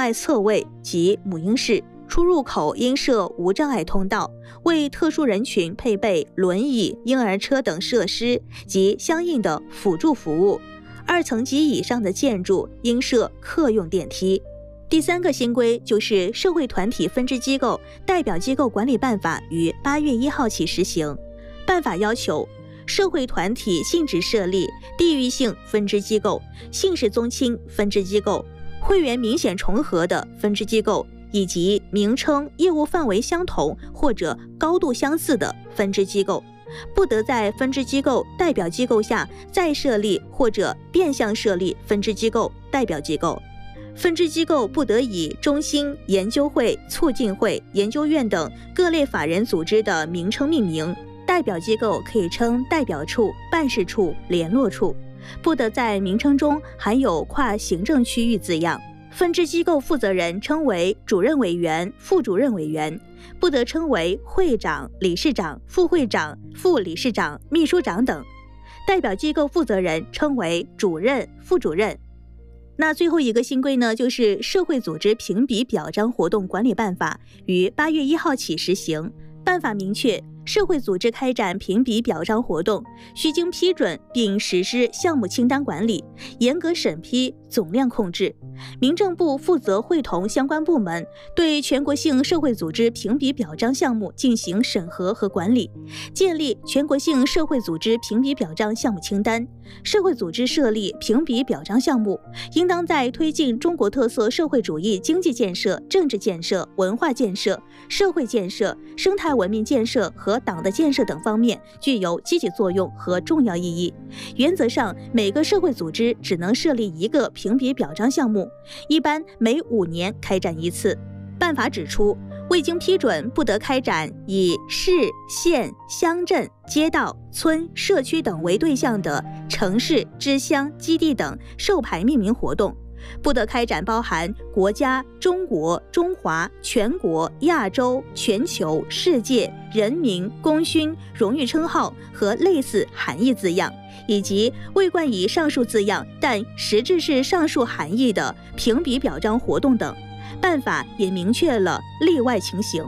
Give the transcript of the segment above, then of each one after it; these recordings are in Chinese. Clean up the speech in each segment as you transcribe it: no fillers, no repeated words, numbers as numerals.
碍侧位及母婴室，出入口应设无障碍通道，为特殊人群配备轮椅、婴儿车等设施及相应的辅助服务。2层及以上的建筑应设客用电梯。第3个新规就是社会团体分支机构代表机构管理办法于8月1号起实行。办法要求，社会团体性质设立、地域性分支机构、姓氏宗亲分支机构、会员明显重合的分支机构，以及名称、业务范围相同或者高度相似的分支机构，不得在分支机构代表机构下再设立或者变相设立分支机构代表机构。分支机构不得以中心、研究会、促进会、研究院等各类法人组织的名称命名，代表机构可以称代表处、办事处、联络处，不得在名称中含有跨行政区域字样。分支机构负责人称为主任委员、副主任委员，不得称为会长、理事长、副会长、副理事长、秘书长等。代表机构负责人称为主任、副主任。那最后一个新规呢，就是社会组织评比表彰活动管理办法于8月1号起实行。办法明确，社会组织开展评比表彰活动，需经批准并实施项目清单管理，严格审批、总量控制。民政部负责会同相关部门对全国性社会组织评比表彰项目进行审核和管理，建立全国性社会组织评比表彰项目清单。社会组织设立评比表彰项目，应当在推进中国特色社会主义经济建设、政治建设、文化建设、社会建设、生态文明建设和党的建设等方面具有积极作用和重要意义。原则上，每个社会组织只能设立一个评比表彰项目，一般每5年开展一次。办法指出，未经批准不得开展以市、县、乡镇、街道、村、社区等为对象的城市、支乡、基地等授牌命名活动，不得开展包含国家、中国、中华、全国、亚洲、全球、世界、人民、功勋、荣誉称号和类似含义字样，以及未冠以上述字样但实质是上述含义的评比表彰活动等。办法也明确了例外情形。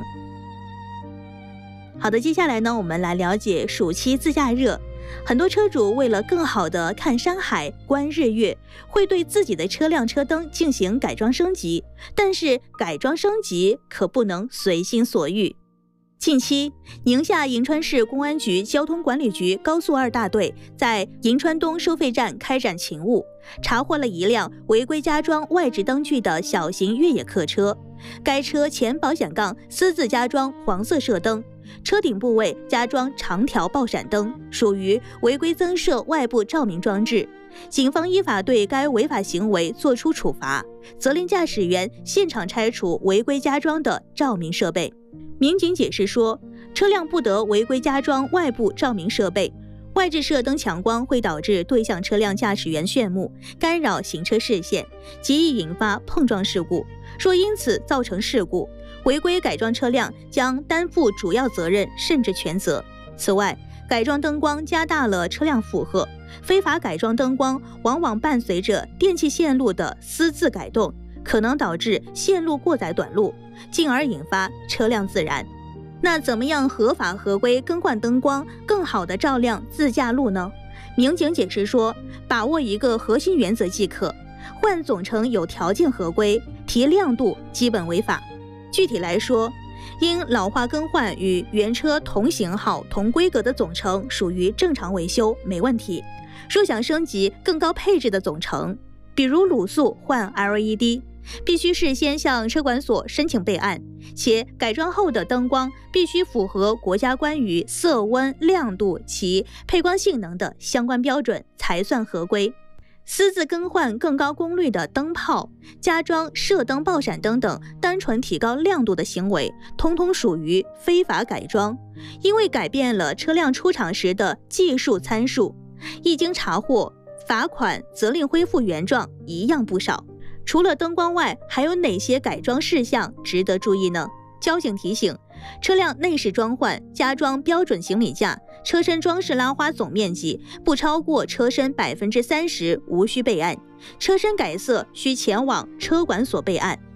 好的，接下来呢，我们来了解暑期自驾热。很多车主为了更好地看山海、观日月，会对自己的车辆车灯进行改装升级，但是改装升级可不能随心所欲。近期，宁夏银川市公安局交通管理局高速2大队在银川东收费站开展勤务，查获了一辆违规加装外置灯具的小型越野客车。该车前保险杠私自加装黄色射灯，车顶部位加装长条爆闪灯，属于违规增设外部照明装置。警方依法对该违法行为作出处罚，责令驾驶员现场拆除违规加装的照明设备。民警解释说，车辆不得违规加装外部照明设备，外置射灯强光会导致对向车辆驾驶员眩目，干扰行车视线，极易引发碰撞事故。若因此造成事故，违规改装车辆将担负主要责任甚至全责。此外，改装灯光加大了车辆负荷，非法改装灯光往往伴随着电气线路的私自改动，可能导致线路过载短路，进而引发车辆自燃。那怎么样合法合规更换灯光，更好地照亮自驾路呢？民警解释说，把握一个核心原则即可，换总成有条件合规，提亮度基本违法。具体来说，因老化更换与原车同型号同规格的总成属于正常维修，没问题。若想升级更高配置的总成，比如卤素换 LED， 必须事先向车管所申请备案，且改装后的灯光必须符合国家关于色温、亮度及配光性能的相关标准，才算合规。私自更换更高功率的灯泡、加装射灯、爆闪灯等单纯提高亮度的行为，通通属于非法改装，因为改变了车辆出厂时的技术参数。一经查获，罚款、责令恢复原状一样不少。除了灯光外，还有哪些改装事项值得注意呢？交警提醒，车辆内饰装换、加装标准行李架、车身装饰拉花总面积不超过车身 30%， 无需备案；车身改色需前往车管所备案。